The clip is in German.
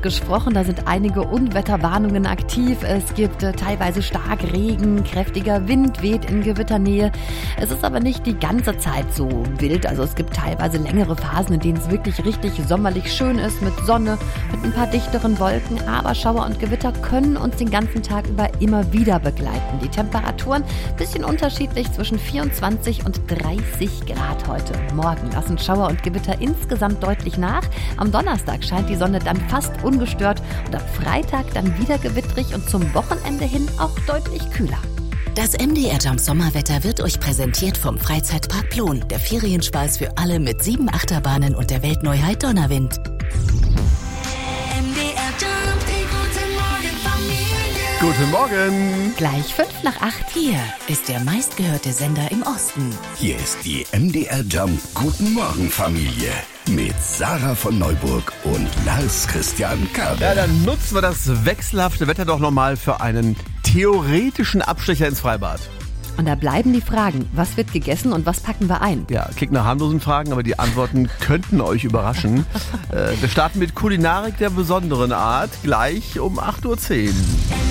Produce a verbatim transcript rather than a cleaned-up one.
Sonnenland gesprochen. Da sind einige Unwetterwarnungen aktiv. Es gibt äh, teilweise stark Regen, kräftiger Wind weht in Gewitternähe. Es ist aber nicht die ganze Zeit so wild. Also es gibt teilweise längere Phasen, in denen es wirklich richtig sommerlich schön ist, mit Sonne, mit ein paar dichteren Wolken. Aber Schauer und Gewitter können uns den ganzen Tag über immer wieder begleiten. Die Temperaturen ein bisschen unterschiedlich zwischen vierundzwanzig und dreißig Grad heute. Morgen lassen Schauer und Gewitter insgesamt deutlich nach. Am Donnerstag scheint die Sonne dann fast ungestört und ab Freitag dann wieder gewittrig und zum Wochenende hin auch deutlich kühler. Das M D R Jump Sommerwetter wird euch präsentiert vom Freizeitpark Plon. Der Ferienspaß für alle mit sieben Achterbahnen und der Weltneuheit Donnerwind. Guten Morgen. Gleich fünf nach acht. Hier ist der meistgehörte Sender im Osten. Hier ist die M D R Jump Guten Morgen Familie mit Sarah von Neuburg und Lars Christian Kabel. Ja, dann nutzen wir das wechselhafte Wetter doch nochmal für einen theoretischen Abstecher ins Freibad. Und da bleiben die Fragen, was wird gegessen und was packen wir ein? Ja, klingt nach harmlosen Fragen, aber die Antworten könnten euch überraschen. äh, wir starten mit Kulinarik der besonderen Art, gleich um acht Uhr zehn.